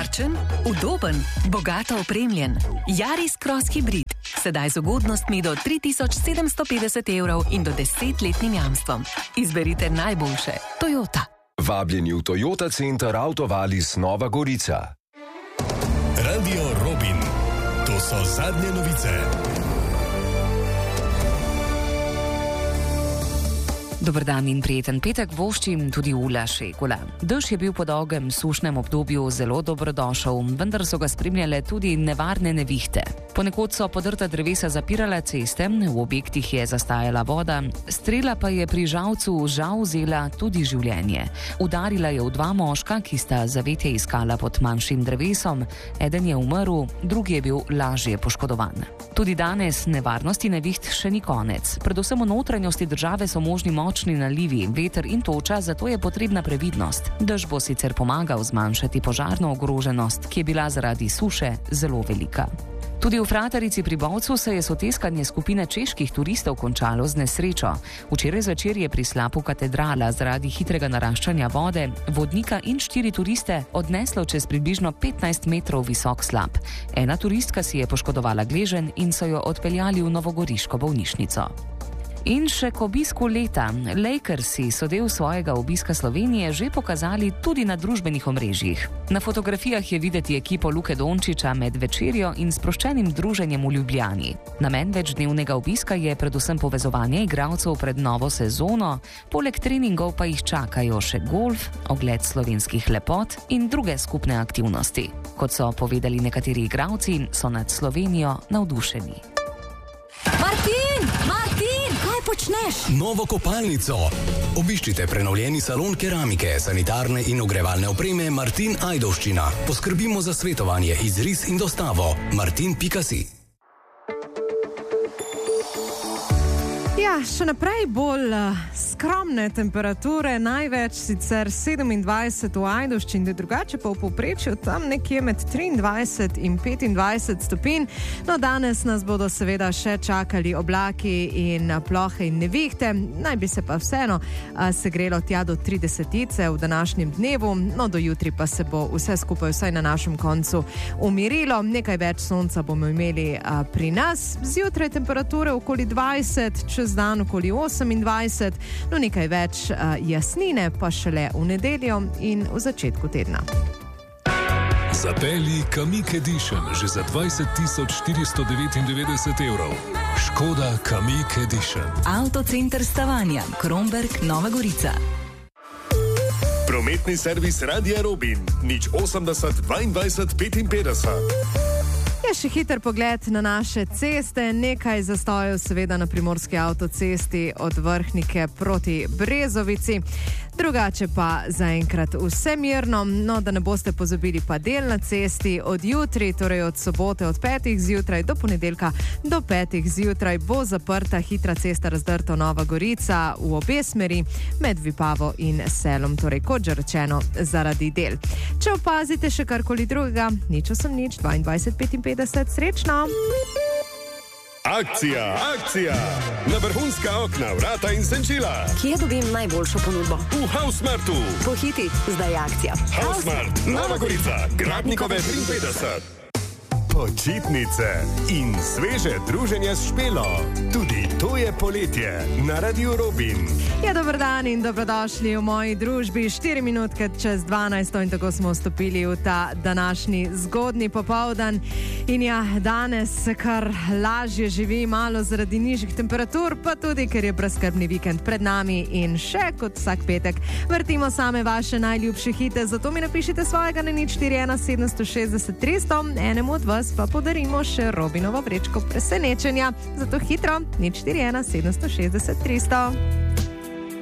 Varčen, udoben, bogato opremljen. Yaris Cross Hybrid. Sedaj z ugodnostmi do 3750 evrov in do 10-letnim jamstvom. Izberite najboljše. Toyota. Vabljeni v Toyota Center Autovalis Nova Gorica. Radio Robin. To so zadnje novice. Dober dan in prijeten petek voščim tudi Ula Šegula. Dež je bil po dolgem sušnem obdobju zelo dobrodošel, vendar so ga spremljale tudi nevarne nevihte. Ponekod so podrta drevesa zapirala ceste, v objektih je zastajala voda, strela pa je pri žalcu žal vzela tudi življenje. Udarila je v dva moška, ki sta zavetje iskala pod manjšim drevesom, eden je umrl, drugi je bil lažje poškodovan. Tudi danes nevarnosti neviht še ni konec. Predvsem v notranjosti države so možni močni nalivi, veter in toča, zato je potrebna previdnost. Dež bo sicer pomagal zmanjšati požarno ogroženost, ki je bila zaradi suše zelo velika. Tudi v Fratarici pri Bovcu se je soteskanje skupine čeških turistov končalo z nesrečo. Včeraj zvečer je pri slapu katedrala zaradi hitrega naraščanja vode vodnika in 4 turiste odneslo čez približno 15 metrov visok slap. Ena turistka si je poškodovala gleženj in so jo odpeljali v novogoriško bolnišnico. In še k obisku leta. Lakersi so del svojega obiska Slovenije že pokazali tudi na družbenih omrežjih. Na fotografijah je videti ekipo Luke Dončića med večerjo in sproščenim druženjem v Ljubljani. Namen večdnevnega obiska je predvsem povezovanje igralcev pred novo sezono, poleg treningov pa jih čakajo še golf, ogled slovenskih lepot in druge skupne aktivnosti. Kot so povedali nekateri igralci, so nad Slovenijo navdušeni. Martin, kaj počneš? Novo kopalnico. Obiščite prenovljeni salon keramike, sanitarne in ogrevalne opreme Martin Ajdovščina. Poskrbimo za svetovanje, izris in dostavo. Martin.si. Ja, še naprej bolj skromne temperature, največ sicer 27 v Ajdovščini, drugače pa v povprečju tam nekje med 23 in 25 stopinj. No, danes nas bodo seveda še čakali oblaki in plohe in nevihte, naj bi se pa vseeno segrelo tja do 30 v današnjem dnevu, no do jutri pa se bo vse skupaj vsaj na našem koncu umirilo, nekaj več sonca bomo imeli pri nas, zjutraj temperature okoli 20, čez dan okoli 28, no nekaj več jasnine pa šele v nedeljo in v začetku tedna. Zapelji Kamiq Edition že za 20.499 evrov. Škoda Kamiq Edition. Avtocenter Stavanja, Kromberk, Nova Gorica. Prometni servis Radia Robin, 080 22 55. Je še hiter pogled na naše ceste, nekaj zastojev seveda na primorski avtocesti od Vrhnike proti Brezovici. Drugače pa zaenkrat vse mirno, no da ne boste pozabili pa del na cesti od jutri, torej od sobote od 5 zjutraj do ponedeljka do 5 zjutraj bo zaprta hitra cesta Razdrto Nova Gorica v obe smeri med Vipavo in Selom, torej kot že rečeno zaradi del. Če opazite še karkoli drugega, 080 22 55, srečno! Akcija! Na vrhunska okna, vrata in senčila. Kje dobim najboljšo ponudbo? V Housemartu. Pohiti, zdaj je akcija. Housemart, Nova Gorica, Gradnikove 53. Počitnice in sveže druženje s Špelo. Tudi to je poletje na Radiu Robin. Ja, dober dan in dobrodošli v moji družbi. 4 minutke čez 12 in tako smo vstopili v ta današnji zgodni popoldan. In ja, danes se kar lažje živi, malo zaradi nižjih temperatur, pa tudi, ker je brezskrbni vikend pred nami in še kot vsak petek vrtimo same vaše najljubše hite, zato mi napišite svojega na 041 760 300, enemu od vas pa podarimo še Robinovo vrečko presenečenja. Zato hitro, 041 760 300.